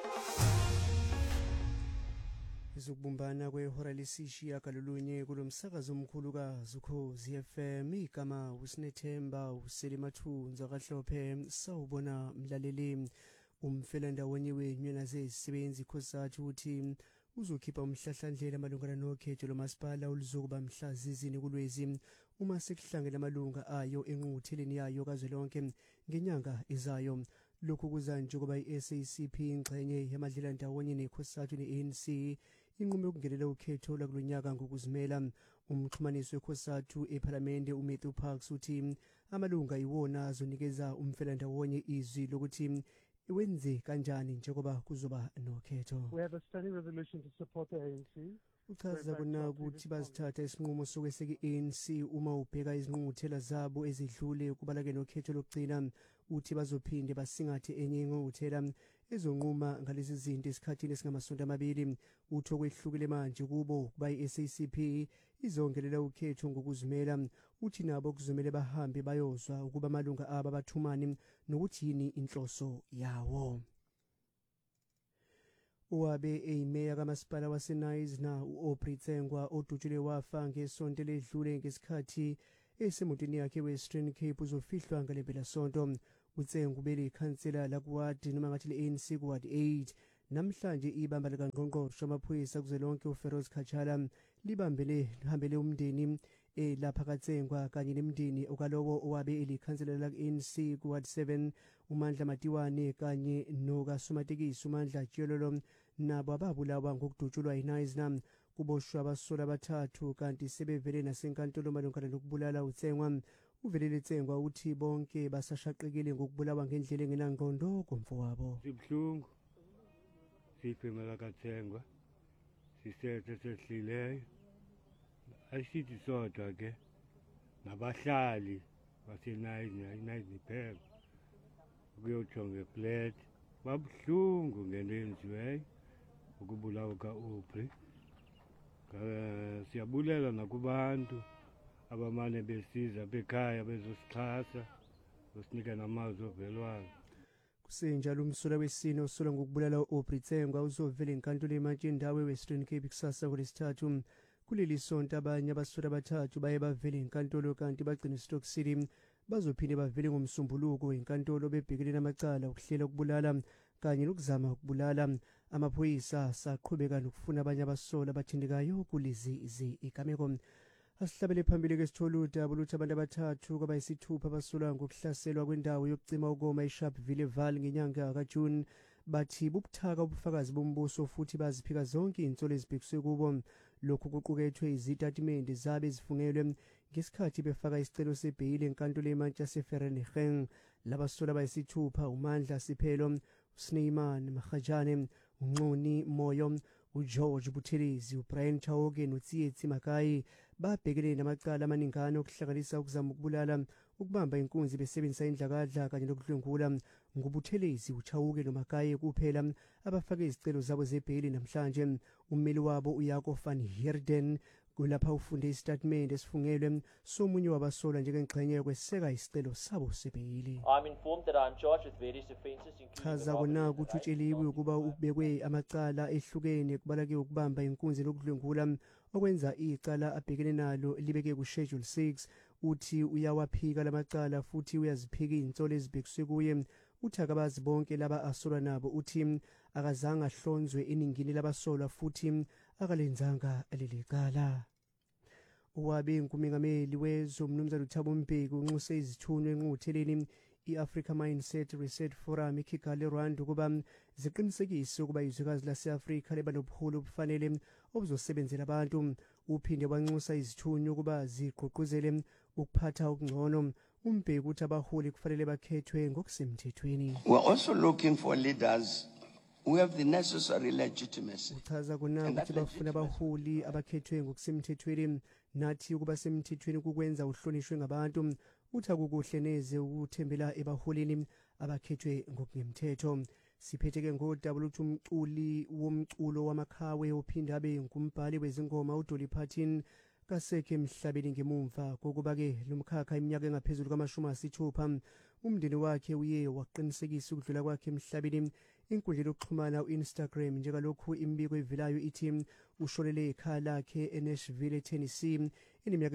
Izokubumbana kwehora lesishiya kalolunye kulomsakazo omkhulukazi uKhosi FM igama uSinethemba uSelimathunza kaHlophe sawubona mlaleli umfelandawonye wenyana zezisebenzi ikhosathi uthi uzokhipha umhlahlandlela amalungana nokhetho lomasipala oluzokuba mhla zizini kuLwezi uma sekuhlangene amalunga ayo enqutheleni yayo kazwelonke ngenyanga izayo lokhu kuza njengoba iSACP ingxenye yamadlela ndawonye nekhosathu neANC inqume ukungenelela ukhetho lakulonyaka ngokuzimela umxhumanisi wekhosathu eParliament uMatthew Parks uthi amalunga iwona azonikeza umfelandawonye izwi lokuthi wenze kanjani njengoba kuzoba nokhetho. We have a standing resolution to support the ANC. Uchaza kona ukuthi bazithatha isinqumo sokweseka i-ANC uma ubheka izinqunquthela zabo ezidlule ukubala ke nokhetho lokugcina uthi bazophinde basingathe enye inqunquthela ezonquma ngalezi zinto esikhathini esingamasonto amabili utho kwehlukile manje kubo kuba i-SACP izongelela ukhetho ngokuzimela uthi nabo kuzomela bahambe bayozwa ukuba amalunga abo abathumani nokuthi yini inhloso yawo. Uwabe eyimeya kamasipala waseNice na u-Aubrey Tsengwa odutshulwe wafa ngesonto ledlule ngesikhathi esemotweni yakhe Western Cape uzofihlwa ngalempela-sonto. uTsengwa ubele ikhansela lakuwadi noma ngathi le-ANC kuwadi 8 namhlanje ibamba likangqongqoshe amaphoyisa kuzwelonke uFeroz Khatshana lihambele umndeni lapha kaTsengwa kanye nemndeni okalowo owabe elikhansela la-ANC kuwadi 7 uMandla Matiwane kanye nokasomatekisi uMandla Tshilolo nabo ababulawa ngokudutshulwa yiNice nam kuboshwa abasola abathathu kanti sebevele nasenkantolo malungana nokubulala uTsengwa. Uvelele Tsengwa uthi bonke basashaqekile ngokubulawa ngendlela engenangqondo komfowabo. Sibhlungu siphemela kaTsengwa sisethe sehlileyo ayisithi sodwa ke nabahlali baseNice phela ukuyojonga eplate babhlungu ngento yenziweyo ukubulawa ka-Aubrey. Siyabulela nakubantu abamane besiza bekhaya bezosixhasa bosinika namazwi ovelwano. Kusenjalo umsola wesine usola ngokubulala u-Aubrey Tsengwa uzovela enkantolo emantshi endawo eWestern Cape kusasa ngolesithathu. Kuleli sonto abanye abasola abathathu baye bavela enkantolo kanti bagcina eStock City bazophinde bavele ngomsombuluko enkantolo bebhekele namacala ukuhlela ukubulala kanye nokuzama ukubulala. Amaphoyisa saqhubeka nokufuna abanye abasola abathindekayo kulezi igameko. Asihlabele phambili ke sitholuda boluthi abantu abathathu kwabayisithupha abasolwa ngokuhlaselwa kwendawo yokucima ukoma eSharpeville Valley ngenyanga kaJune bathi bubuthaka ubufakazi bombuso futhi baziphika zonke izinsolo ezibhekiswe kubo. Lokhu kuqukethwe izitatimende zabe ezifungelwe ngesikhathi befaka isicelo sebheyili enkantolo emantshi yaseVereeniging. Labasola bayisithupha uMandla Siphelo, uSneyman Magajane, uNcuni Moyo, uGeorge Buthelezi, uBrian Chauke noTsietsi Makai babhekele namacala amaningana okuhlanganisa ukuzama ukubulala, ukubamba inkunzi besebenzisa indlakadla kanye nokudlwengula. NguButhelezi, uChauke noMakai kuphela abafake izicelo zabo zebheyili namhlanje. Ummeli wabo uYakob van Heerden kulapha ufunde isitatimende esifungelwe somunye wabasola njengengxenye yokweseka isicelo sabo sebheyili. I'm informed that I'm charged with various offences chaza kona ukuthi utsheliwe ukuba ubekwe amacala ehlukene kubala ke ukubamba inkunzi nokudlwengula okwenza icala abhekene nalo libeke ku schedule 6. Uthi uyawaphika lamacala futhi uyaziphika izinsolo ezibhekiswe kuye. Uthi akabazi bonke laba asolwa nabo uthi akazange ahlonzwe eningini labasolwa futhi akalenzanga leli cala. Uwabe inkumengameli wezomnumzana uThabo Mbeki unxuse izithunywa enqutheleni i-Africa Mindset Reset Forum eKigali eRwanda ukuba ziqinisekise ukuba izwekazi lase-Afrika liba nobuholi obufanele obuzosebenzela abantu. Uphinde wanxusa izithunywa ukuba zigqugquzele ukuphatha okungcono. Umbeki uthi abaholi kufanele bakhethwe ngokusemthethweni. We're also looking for leaders who have the necessary legitimacy. Uchaza kona ukuthi bafuna abaholi abakhethwe ngokusemthethweni nathi ukuba semthethweni kukwenza uhlonishwe ngabantu. Uthi akukuhle neze ukuthembela ebaholini abakhethwe ngokungemthetho. Siphethe ke ngodaba lokuthi umculi womculo wamakhawe ophinda abe ngumbhali wezingoma uDolly Parton kasekhe emhlabeni ngemumva kokuba ke lomkhakha iminyaka engaphezulu ka-60. Umndeni wakhe uye waqinisekisa ukudlula kwakhe emhlabeni inkundla yokuxhumana uInstagram njengalokhu imbiko evelayo ithi ushonele ekhaya lakhe eNashville eTennessee eneminyaka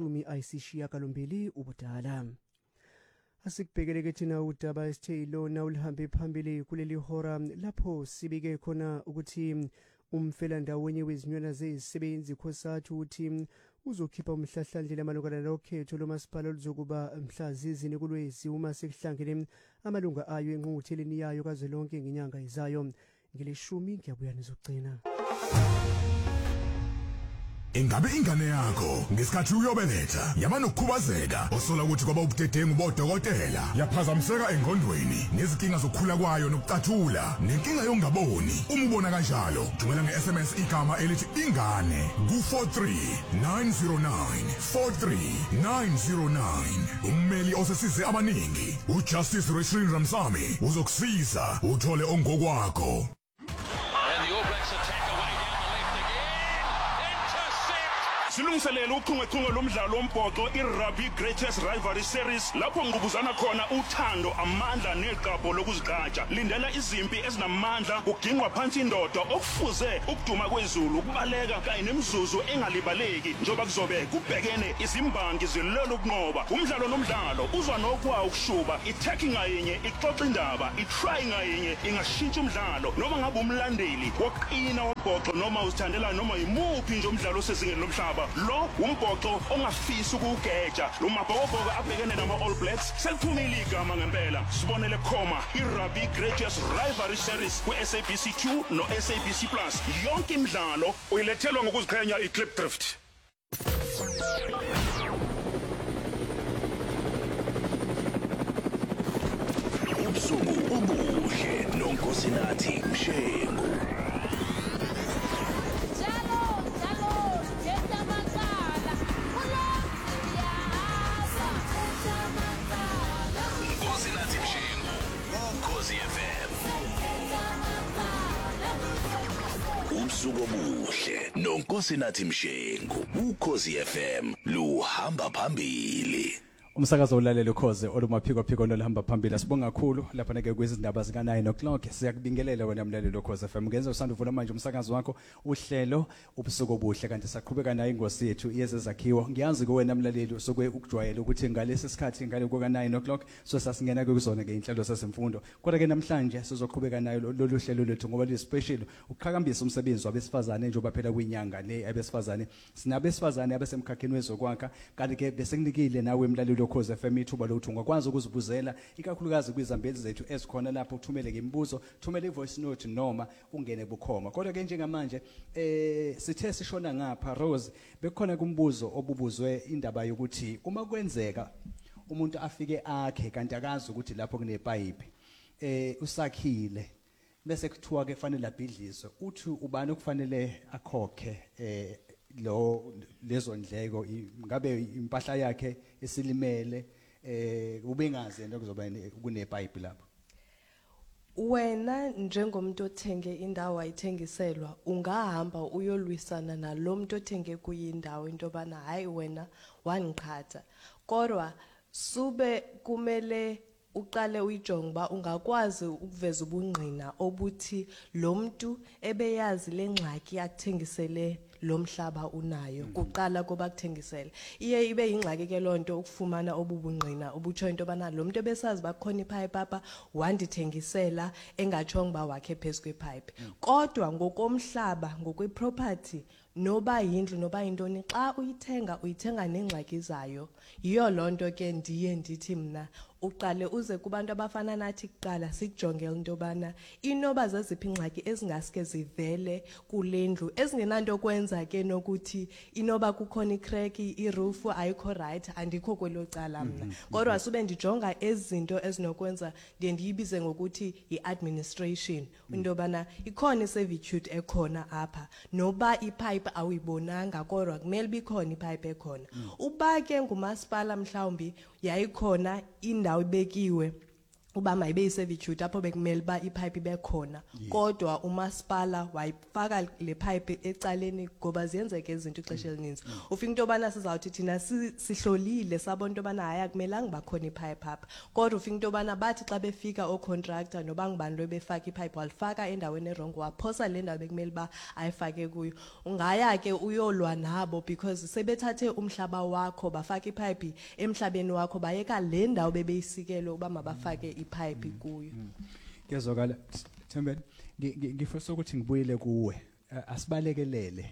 engama-80 ubudala. Asikubhekele ke thina udaba esithelo na ulihambe phambili kuleli hora lapho sibike khona ukuthi umfelandawonye wezinywana zezisebenzi khosathu uthi uzokhipha umhlahlandlela amalungana nokhetho lomasipala oluzokuba mhla zizini kuLwezi uma sekuhlangene amalunga ayo enqungqutheleni yayo kazwelonke ngenyanga ezayo. Ngeleshumi ngiyabuya nizogcina. Ingabe ingane yakho ngesikhathi uyobeletha yaba nokukhubazeka osola ukuthi kwaba ubudedengu bodokotela yaphazamiseka engqondweni nezinkinga zokukhula kwayo nokucathula nenkinga yongaboni uma ubona kanjalo thumela nge-SMS igama elithi ingane ku43909 43909 ummeli osesize abaningi uJustice Reshrin Ramsamy uzokusiza uthole ongokwakho. Silungiselele uchungechunge lomdlalo wombhoxo iRugby Greatest Rivalry Series lapho ngqubuzana khona uthando amandla neqapho lokuzigqaja. Lindela izimpi ezinamandla kugingwa phansi indoda okufuze ukuduma kwezulu ukubaleka kanye nemizuzu engalibaleki njoba kuzobe kubhekene izimbangi zilelo kunqoba. Umdlalo nomdlalo uzwa nokwa ukushuba ithekhi ngayinye ixoxa indaba itry ngayinye ingashintsha umdlalo noma ngabe umlandeli woqina wombhoxo noma uzithandela noma yimuphi nje umdlalo osezingeni lomhlaba. Lo umbhoxo ongafisi ukugeja lo mabhokobhoko abhekene nama All Blacks seliphumile igama ngempela sibonele khoma iRugby Greatest Rivalry Series ku-SABC2 no-SABC Plus yonke imidlalo uyilethelwa ngokuziqhenya iClipdrift. Ubusuku obuhle noNkosinathi Mshengu. Ubusuku obuhle noNkosinathi Mshengu uKhosi FM luhamba phambili. Umsakazo ulalele ukhoze olumaphiko phiko nolahamba phambili sibonga kakhulu lapha ke kwezindaba zika 9 o'clock siyakubingelela wena mlaleli ukhoze FM ngenze usanda uvula manje umsakazo wakho uhlelo ubusuku obuhle kanti saqhubeka nayo ingosi yethu yezezakhiwo ngiyazi kuwena mlaleli usokwe ukujwayela ukuthi ngalesi sikhathi ngale kuka 9 o'clock so sasingena kuzona ke inhlelo sesemfundo kodwa ke namhlanje sizoqhubeka nayo lolu hlelo lethu ngoba li special ukuqhakambisa umsebenzi wabesifazane njengoba phela kwinyanga le abesifazane sinabesifazane abasemkhakheni wezokwakha kanti ke bese kunikile nawe mlaleli ukhoze FM ithuba lokuthi ungakwazi ukuzibuzela ikakhulukazi kwizambezi zethu ezikhona lapho uthumele ngemibuzo thumele ivoice note noma ungene bukhoma kodwa ke njengamanje sithe sishona ngapha Rose bekhona kumbuzo obubuzwe indaba yokuthi uma kwenzeka umuntu afike akhe kanti akazi ukuthi lapho kunepipe usakhile bese kuthiwa ke fanele abhidliswe uthi ubani okufanele akhokhe lezo ndleko ngabe impahla yakhe esilimele ubengazi into kuzoba kunepipe lapho wena njengomuntu othenge indawo ayithengiselwa ungahamba uyolwisana nalomuntu othenge kuyindawo into bana hayi wena wangiqhatha kodwa sube kumele uqale uyijonga ba ungakwazi ukuveza ubungqina obuthi lo muntu ebeyazi lengxaki yakuthengisele lo mhlaba unayo kuqala kuba kuthengisela iye ibe ingxaki ke lonto ukufumana obubungqina obutsho into bana lo muntu besazi bakhona ipipe apha wandithengisela engatshonga ba wakhe phezulu kwepipe kodwa ngokomhlaba ngokweproperty noba yindlu noba intoni xa uyithenga nengxaki zayo yiyo lonto ke ndiye ndithi mina uqale uze kubantu abafana nathi kuqala sikujongela into bana inoba zeziphi ingxaki ezingaske zivele kulendlu ezingenanto kwenza ke nokuthi inoba kukhona icrack iroof ayikho right andikho kwelo cala mina kodwa sube ndijonga ezinto ezinokwenza ndiye ndiyibize ngokuthi iadministration into bana ikhona servitude ekhona apha noba ipipe awuyibonanga kodwa kumele bikhona ipipe ekhona uba ke ngumasipala mhlawumbi yayikhona indawo ibekiwe uba mayibe iservitude apho bekumele ba ipipe bekhona kodwa umasipala wayifaka le pipe ecaleni ngoba ziyenzeke izinto ixesha elininzi ufika into bana sizawuthi thina sihlolile sabona into bana haya kumelanga bakhona ipipe apha kodwa ufika into bana bathi xa befika ocontractor noba ngibani lo befaka ipipe walifaka endaweni erong waphosa le ndawo bekumele ba ayifake kuyo ungaya ke uyolwa nabo because sebethathe umhlaba wakho bafaka ipipe emhlabeni wakho bayeka le ndawo bebeyisikele uba mabafake ipipe kuyo kezokala Thembele ngifisa ukuthi ngibuyele kuwe asibalekelele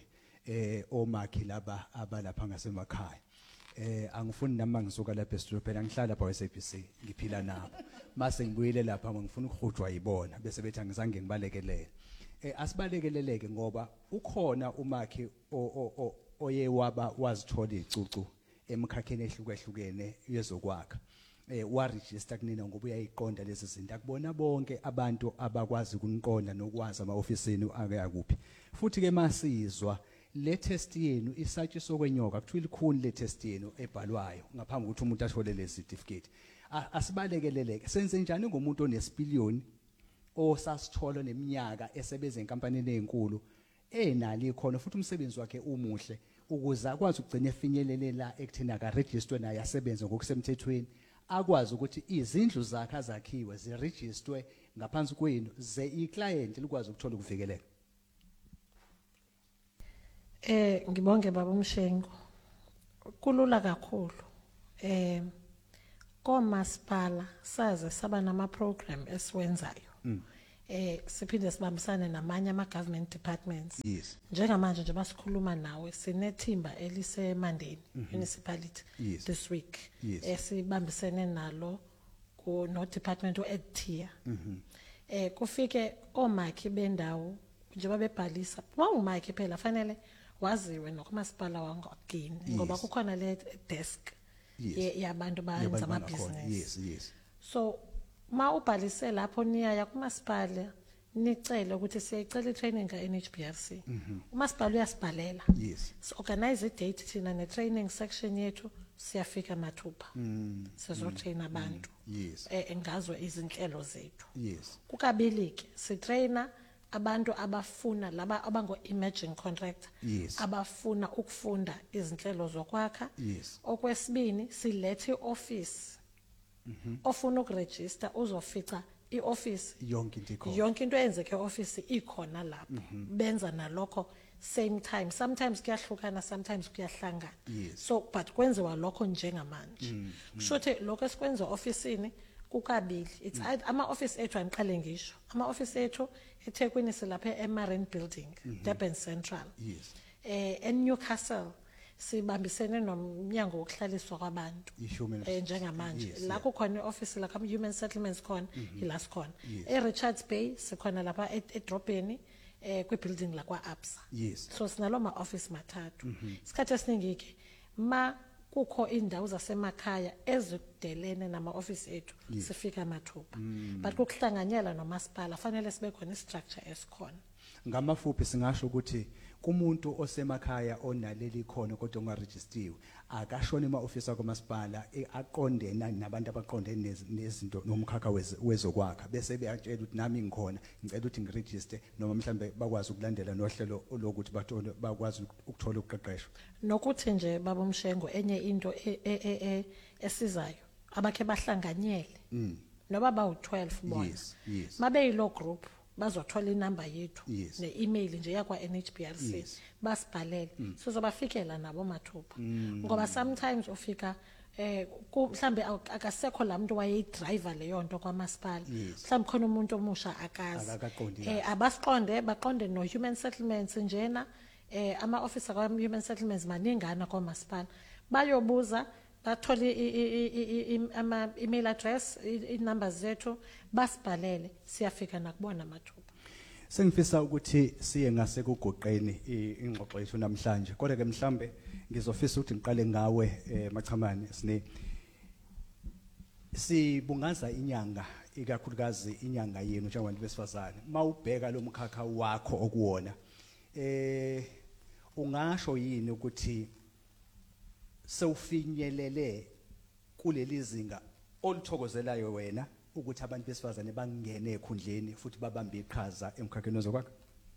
omakhi laba abalapha ngasemakhaya angifuni nami ngisuka lapha estudio phela ngihlala lapha eSABC ngiphila nabo mase ngibuyele lapha ngifuna ukuhujwa yibona bese bethi angizange ngibalekelele Asibalekeleleke ngoba ukhona umakhe oye waba wazithola icucu emkhakheni ehlukahlukene yezokwakha. Wa register kunina ngoba uyayiqonda lezi zinto. Akubona bonke abantu abakwazi ukuniqonda nokwazi ama-ofisini akuphi. Futhi ke masizwa le test yenu isatshiso kwenyoka kuthiwa likhuni le test yenu ebhalwayo ngaphambi kokuthi umuntu athole le certificate. Asibalekeleleke senze njani ngomuntu onesipiliyoni osasithola neminyaka esebenza enkampanini ezinkulu enali ikhono futhi umsebenzi wakhe umuhle ukuze akwazi ukugcina efinyelela ekuthina ka register naye asebenze ngokusemthethweni akwazi ukuthi izindlu zakhe azakhiwe ziregistrwe ngaphansi kwenu ze iclient likwazi ukuthola ukuvikeleka. Ngibonge baba Mshengo. Kulula kakhulu. Komasipala saze saba nama program esiwenzayo. Siphinde sibambisane namanye ama government departments. Yes. Njengamanje nje basikhuluma nawe sinethimba elise Mandeni municipality this week. Sibambisene nalo ku no department oEdtia. Kufike omakhi bendawo njengoba bebhalisa. Wawumakhi phela fanele waziwe nokumasipala wangakini ngoba kukhona le desk yabantu bayenza ama business. Yes. So ma ubhalise lapho niyaya kumasipala nicela ukuthi siyayicela itraining ka NHBRC. Umasipala uyasibhalela. So organize a date thina ne training section yethu siyafika mathupha. Sizotrain abantu. Engazwe izinhlelo zethu. Kukabili ke sitraina abantu abafuna laba abango emerging contractor abafuna ukufunda izinhlelo zokwakha. Okwesibini silethe office ofuna ukuregister uzofica ioffice yonke into eyenzeke office ikhona lapho benza nalokho same time sometimes kuyahlukana sometimes kuyahlangana so but kwenziwa lokho njengamanje kushothi lokho esikwenza officeini kukabili it's ama office ethu angiqale ngisho ama office ethu eThekwini silapha eMarine Building Durban Central eNewcastle sibambisene nomnyango wokuhlaliswa kwabantu njengamanje la kukhona ioffice la kam human settlements khona ilas khona eRichards Bay sikhona lapha edrobheni kwibuilding la kwa Absa so sinalo ma office mathathu isikhathi esiningi ke ma kukho indawo zasemakhaya ezikudelene nama office ethu sifika mathupha but kukuhlanganyela nomasipala fanele sibe khona istructure esikhona. Ngamafuphi singasho ukuthi kumuntu osemakhaya onaleli khona kodwa ungaregistiwe akashona ema-office akamasipala aqondena nabantu abaqondene nezinto nomkhakha wezokwakha bese beyatshela ukuthi nami ngikhona ngicela ukuthi ngiregister noma mhlambe bakwazi ukulandela nohlelo lokuthi bakwazi ukuthola ukuqeqeshwa nokuthi nje baba Mshengo enye into esizayo abakhe bahlanganyele noba bawu12 bona mabeyilo group bazothola inamba yethu ne-email nje yakwa NHBRC basibhalele sizobafikela nabo mathupha ngoba sometimes ufika mhlambe akasekho lamuntu wayedriver leyo nto kwamasipala mhlambe khona umuntu omusha akazi abasiqonde baqonde no human settlements njena ama officer kwa human settlements maningana kwamasipala bayobuza bathole ama email address inumber zethu basibhalele siyafika nakubona mathupha. Sengifisa ukuthi siye ngase kugoqeni ingxoxo yethu namhlanje kodwa ke mhlambe ngizofisa ukuthi ngiqale ngawe Machamane sibungaza inyanga ikakhulukazi inyanga yenu njengabantu besifazane mawubheka lo mkhakha wakho okuwona ungasho yini ukuthi sewufinyelele kuleli zinga oluthokozelayo wena ukuthi abantu besifazane bangene ekhundleni futhi babambe iqhaza emkhakheni wezokwakha?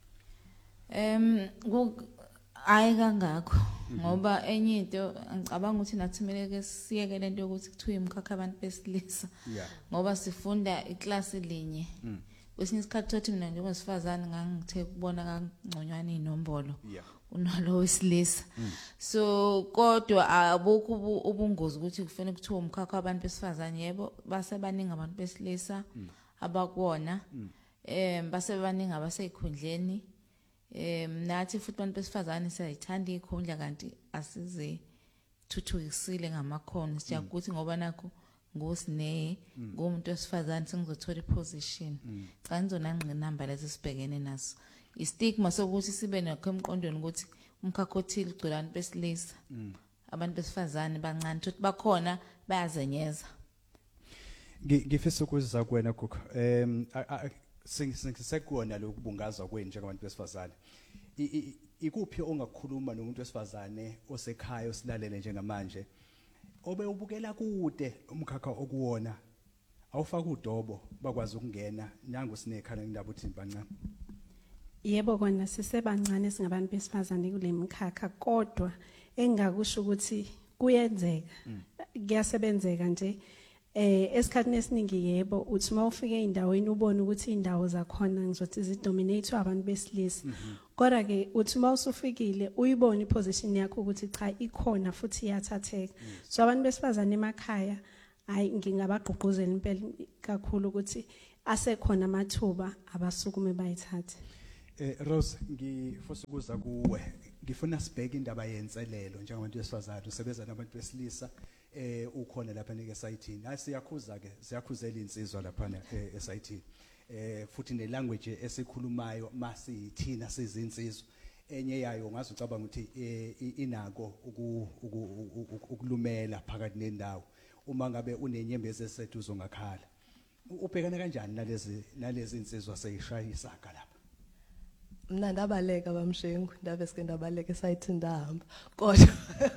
Hayi kangakho ngoba enye into ngicabanga ukuthi nathimele siyeke lento yokuthi kuthiwe imkhakha abantu besilisa ngoba sifunda iklasi linye kwesinye isikhathi thothi mina njengosifazane ngangithe kubona kangconywana inombolo unalo wesilisa so kodwa abukho ubungozi ukuthi kufanele kuthiwe umkhakha abantu besifazane yebo basebaningi abantu besilisa abakwona basebaningi abasekhundleni nathi futhi abantu besifazane siyayithanda ikhundla kanti asize thuthukisile ngamakhono siyakuthi ngoba nakho ngosine ngumuntu wesifazane sengizothola iposition cha ngizona ngqinamba lezi sibhekene naso istigma sokuthi sibe nakho emqondweni ukuthi umkhakha othile ugcwele abantu besilisa abantu besifazane bancane ukuthi bakhona bayazenyeza ngifisa ukuza kuwena Gugu sekuwona lokubungaza kwenu njengabantu besifazane ikuphi ongakhuluma nomuntu wesifazane osekhaya osilalele njengamanje obe ubukela kude umkhakha okuwona awufaka udobo bakwazi ukungena nangu sinekhala indaba uthi bancane yebo kona sisebancane singabantu besifazane kule mkhakha kodwa engakusho ukuthi kuyenzeka kuyasebenzeka nje esikhathini esiningi yebo uthi mawufike endaweni ubone ukuthi indawo zakhona ngizothi zidominate abantu besilisa kodwa ke uthi mawusufikile uyibone iposition yakho ukuthi cha ikhona futhi iyathatheka so abantu besifazane emakhaya hayi ngingabagqugquzela impela kakhulu ukuthi asekhona amathuba abasukume bayithathe Rose ngifisa ukuza kuwe ngifuna sibheke indaba yenselelo njengabantu besifazane usebenza nabantu besilisa ukhona lapha neke site hayi siyakhuza ke siyakhuzela insizwa lapha esite futhi ne language esikhulumayo masithina sizinsizwa enye yayo ngazi ucabanga ukuthi inako ukulumela phakathi nendawo uma ngabe unenyembezi eseduze ongakhala ubhekana kanjani nalezi insizwa seyishayisa lapha mina ndabaleka bamshengu ndave sike ndabaleka esite ndahamba kodwa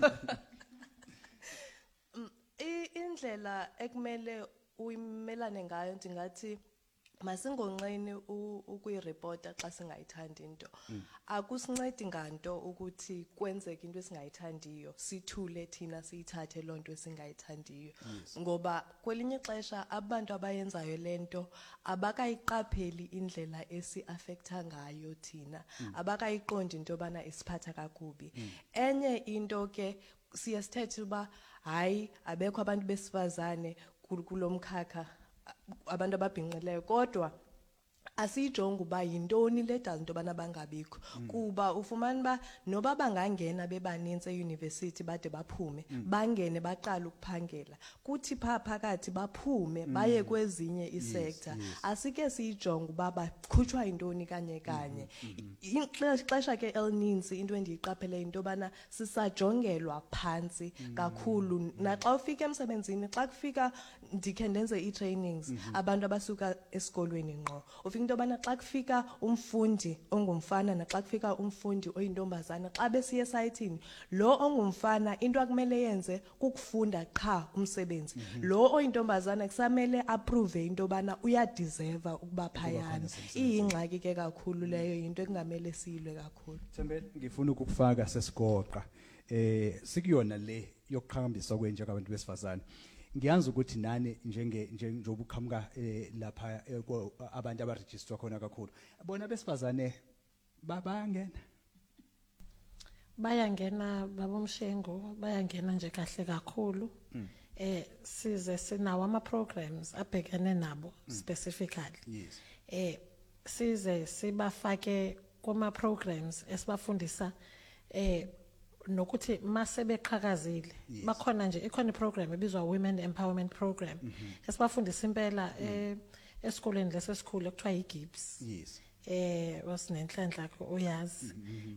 indlela ekumele uyimelane ngayo ndingathi masingonqeni ukuyireporta xa singayithandi into akusincedi nganto ukuthi kwenzeke into esingayithandiyo sithule thina siyithathe lonto esingayithandiyo ngoba kwelinye ixesha abantu abayenzayo lento abakayiqapheli indlela esi-affecta ngayo thina abakayiqondi into yobana isiphatha kakubi enye into ke siyasithetha uba hayi abekho abantu besifazane kulomkhakha abantu ababhinqileyo kodwa asijonga uba yintoni le dazi into bana bangabikho kuba ufumana ba noba bangangena bebaninzi euniversity bade baphume bangene baqala ukuphangela kuthi phakathi baphume baye kwezinye isector asike sijonga uba bakhutshwa intoni kanye ixesha ke elininzi into endiyiqaphele into bana sisajongelwa phansi kakhulu naxa ufika emsebenzini xa kufika ndikhe ndenze i-trainings abantu abasuka esikolweni ngqo into bana xa kufika umfundi ongumfana naxa kufika umfundi oyintombazana xa besiye esayithini lo ongumfana into akumele yenze kukufunda qha umsebenzi lo oyintombazana kusamele approve into bana uyadeserve ukuba phayana iyingxaki ke kakhulu leyo into ekungamele siyilwe kakhulu Thembele ngifuna ukufaka sesigoqa sikuyona le yokuqhakambisa kwenje abantu besifazane ngiyazi ukuthi nani njengobuqhamuka lapha abantu abaregister khona kakhulu bona besifazane bayangena babomshengo bayangena nje kahle kakhulu size sinawo ama programs abhekene nabo specifically size sibafake kuma programs esibafundisa nokuthi mase beqhakazile bakhona nje ikhona iprogram ebizwa Women Empowerment Program esibafundisa impela esikoleni lesesikhulu ekuthiwa iGibbs wasinenhlanhla uyazi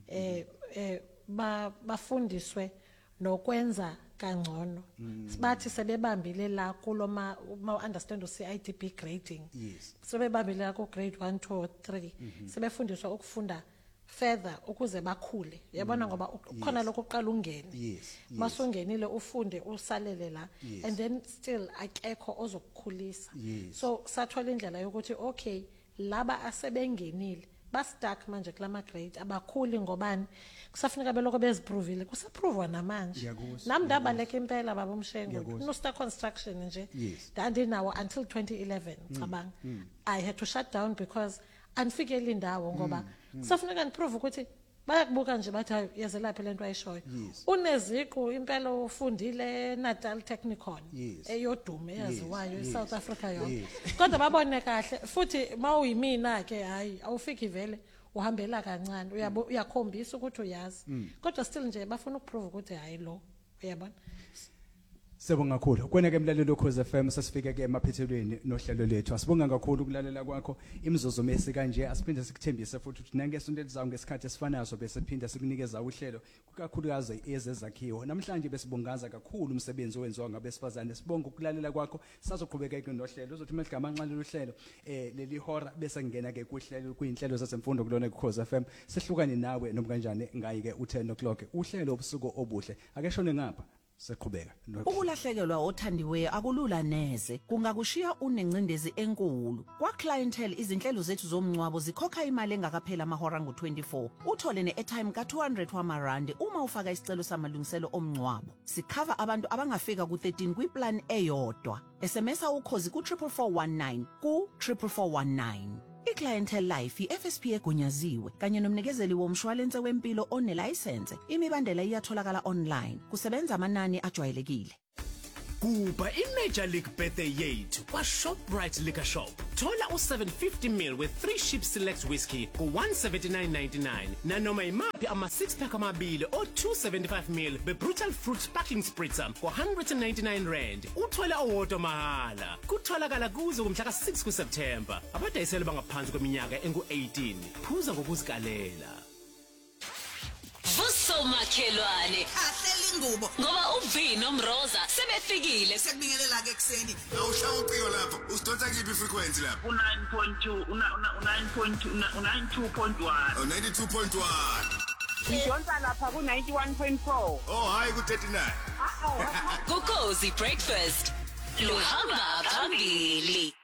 bafundiswe nokwenza kangcono sibathi sebebambile la kuloma understand uCIDP grading sebebambile la ku grade 1 2 3 sebefundiswa ukufunda further ukuze bakhule yabona ngoba khona lokho uqala ungene masungenile ufunde usalele la and then still akekho ozokukhulisa so sathola indlela yokuthi okay laba asebengenile bastuck manje kulama grade abakhuli ngobani kusafuneka beloko beziprovile kusaprova namanje nami ndabaleka impela baba umshengo no star construction nje ndandinawo until 2011 cabanga I had to shut down because andifikele indawo ngoba kusafuneka ngiprove ukuthi bayakubuka nje bathi yazelapha lento ayishoyo uneziqu impela ufundile Natal Technikon eyodume yaziwayo eSouth Africa yonke kodwa babone kahle futhi mawuyimina ke hayi awufiki vele uhambela kancane uyakhombisa ukuthi uyazi kodwa still nje bafuna ukuprove ukuthi hayi lo uyabona Sibonga kakhulu. Kwena ke mlalelo Ukhozi FM sasifike ke emaphethelweni nohlelo lethu. Asibonga kakhulu ukulalela kwakho imizuzu mesi kanje asiphinde sikuthembise futhi ukuthi nangesonto elizayo ngesikhathi esifanayo sobe siphinda sikunikeza uhlelo kukakhulukazi ezezakhiwo. Namhlanje besibongaza kakhulu umsebenzi owenziwa ngabesifazane. Sibonga ukulalela kwakho sazoqhubeka ke nohlelo. Uzothi mhlaka amanqane lohlelo leli hora bese ngena ke kuhlelo kuyinhlelo zasemfundo kulona Ukhozi FM. Sehlukane nawe noma kanjani ngayi ke u10 o'clock. Uhlelo obusuku obuhle. Ake shone ngapha. Seqhubeka. Ukulahlekelwa othandiweyo akulula neze. Kungakushiya unencindezi enkulu. Kwa clientele izinhlelo zethu zomncwabo zikhokha imali engakaphela amahora ngo24. Uthole ne-airtime ka200 wamarandi uma ufaka isicelo samalungiselo omncwabo. Sikhava abantu abangafika ku13 kwiplan eyodwa. SMS ukhozi ku44419 ku44419. I-Clientele Life i-FSP egunyaziwe kanye nomnikezeli womshwalense wempilo onelicense. Imibandela iyatholakala online. Kusebenza amanani ajwayelekile. Kuba i-Major League Birthday yethu kwa-Shoprite Liquor Shop. Thola u-750ml with 3 Ship Select Whiskey ku-179.99 nanoma imaphi ama-6-pack amabili o-275ml be-Brutal Fruit Sparkling Spritzer ku-199 rand. Uthola owodwa mahala. Kutholakala kuze kumhla ka-6 kuSeptemba. Abadayiseli bangaphansi kweminyaka engu-18. Phuza ngokuzikalela. Vusomakhelwane ahlela ingubo ngoba uVino Mroza sebefikile sekubingelela ke ekseni awushaya uqiko lapha usidonsa kiphi frequency lapha u9.2 u92.1 92.1 Ngidonsa lapha ku91.4 oh hayi ku39 Ukhozi breakfast luhamba phambili